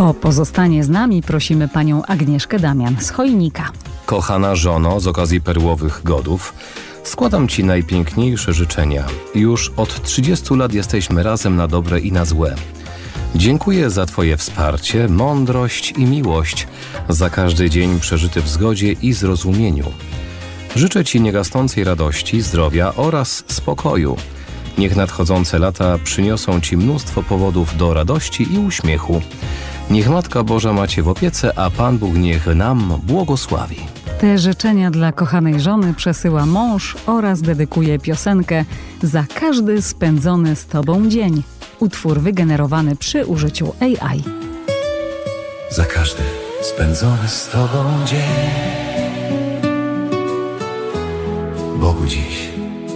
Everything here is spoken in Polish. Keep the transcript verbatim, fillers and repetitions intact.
O pozostanie z nami prosimy panią Agnieszkę Damian z Chojnika. Kochana żono, z okazji perłowych godów składam ci najpiękniejsze życzenia. Już od trzydziestu lat jesteśmy razem na dobre i na złe. Dziękuję za twoje wsparcie, mądrość i miłość, za każdy dzień przeżyty w zgodzie i zrozumieniu. Życzę ci niegasnącej radości, zdrowia oraz spokoju. Niech nadchodzące lata przyniosą ci mnóstwo powodów do radości i uśmiechu. Niech Matka Boża ma cię w opiece, a Pan Bóg niech nam błogosławi. Te życzenia dla kochanej żony przesyła mąż oraz dedykuje piosenkę Za każdy spędzony z tobą dzień. Utwór wygenerowany przy użyciu A I. Za każdy spędzony z tobą dzień Bogu dziś